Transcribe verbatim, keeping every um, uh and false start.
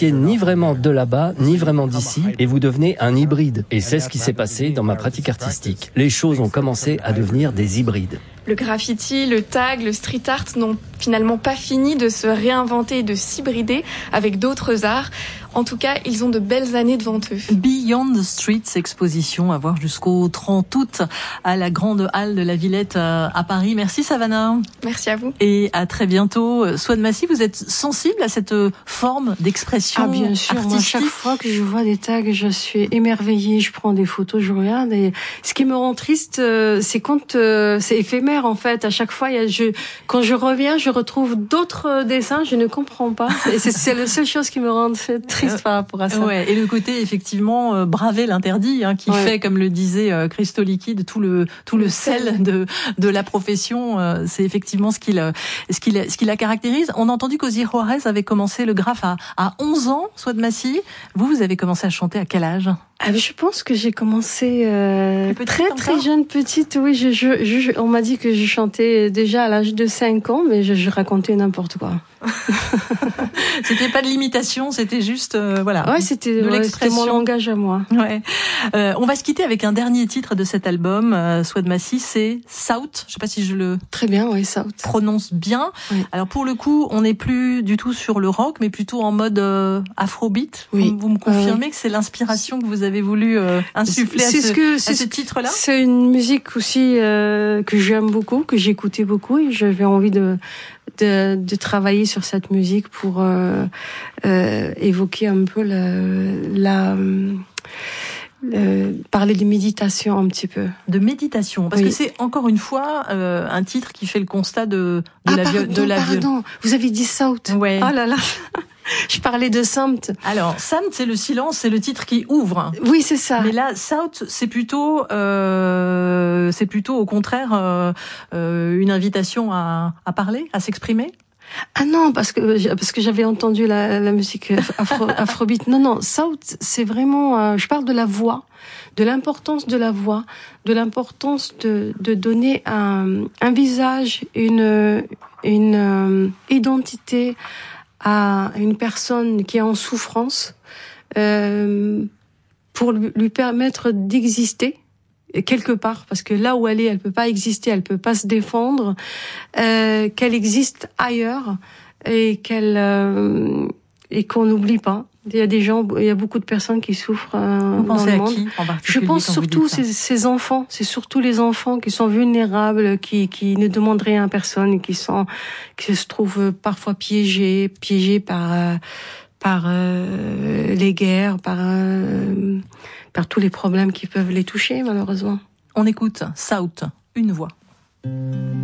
n'étiez ni vraiment de là-bas, ni vraiment d'ici, et vous devenez un hybride. Et c'est ce qui s'est passé dans ma pratique artistique. Les choses ont commencé à devenir des hybrides. Le graffiti, le tag, le street art n'ont finalement pas fini de se réinventer et de s'hybrider avec d'autres arts. En tout cas, ils ont de belles années devant eux. Beyond the Streets, exposition à voir jusqu'au trente août à la Grande Halle de la Villette à Paris. Merci Savannah. Merci à vous. Et à très bientôt. Souad Massi, vous êtes sensible à cette forme d'expression artistique? Ah bien sûr, moi, chaque fois que je vois des tags, je suis émerveillée, je prends des photos, je regarde. Et ce qui me rend triste, c'est quand c'est éphémère en fait. À chaque fois, il y a, je, quand je reviens, je retrouve d'autres dessins, je ne comprends pas. Et c'est, c'est la seule chose qui me rend triste. Par rapport à ça. Ouais, et le côté effectivement euh, braver l'interdit, hein, qui ouais. fait, comme le disait euh, Christo Liquide, tout le tout le sel de de la profession. Euh, c'est effectivement ce qui le ce qui ce qui la caractérise. On a entendu qu'Ozzy Juarez avait commencé le graphe à à onze ans. Souad Massi, vous vous avez commencé à chanter à quel âge? Ah, je pense que j'ai commencé euh, très très encore. jeune, petite. Oui, je, je, je on m'a dit que je chantais déjà à l'âge de cinq ans, mais je, je racontais n'importe quoi. C'était pas de l'imitation, c'était juste euh, voilà. Ouais, c'était, de ouais, l'expression. C'était mon langage à moi. Ouais. Euh, on va se quitter avec un dernier titre de cet album, euh, Souad Massi, c'est South. Je sais pas si je le très bien, oui, South. Prononce bien. Oui. Alors pour le coup, on n'est plus du tout sur le rock, mais plutôt en mode euh, afrobeat. Oui. Vous, vous me confirmez oui. que c'est l'inspiration que vous avez voulu euh, insuffler c'est à ce, ce que, à c'est ce titre-là? C'est une musique aussi euh, que j'aime beaucoup, que j'écoutais beaucoup, et j'avais envie de De, de travailler sur cette musique pour euh, euh, évoquer un peu la, la euh, parler de méditation un petit peu. De méditation, parce oui. que c'est encore une fois euh, un titre qui fait le constat de, de ah, la pardon, de la pardon. Vous avez dit South. Ouais. Oh là là. Je parlais de Samt. Alors, Samt, c'est le silence, c'est le titre qui ouvre. Oui, c'est ça. Mais là, South, c'est plutôt, euh, c'est plutôt au contraire euh, euh, une invitation à, à parler, à s'exprimer. Ah non, parce que parce que j'avais entendu la, la musique afro, afrobeat. Non, non, South, c'est vraiment. Euh, je parle de la voix, de l'importance de la voix, de l'importance de de donner un un visage, une une euh, identité à une personne qui est en souffrance, euh, pour lui permettre d'exister quelque part, parce que là où elle est, elle peut pas exister, elle peut pas se défendre, euh, qu'elle existe ailleurs et qu'elle euh, et qu'on n'oublie pas. Il y a des gens, il y a beaucoup de personnes qui souffrent euh, vous dans pensez le à monde. Qui, en Je pense surtout ces, ces enfants, c'est surtout les enfants qui sont vulnérables, qui qui ne demandent rien à personne, qui sont qui se trouvent parfois piégés, piégés par euh, par euh, les guerres, par euh, par tous les problèmes qui peuvent les toucher malheureusement. On écoute South, une voix.